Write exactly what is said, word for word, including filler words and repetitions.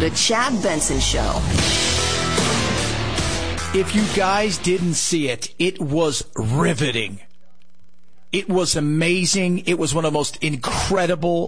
The Chad Benson Show. If you guys didn't see it, it was riveting. It was amazing. It was one of the most incredible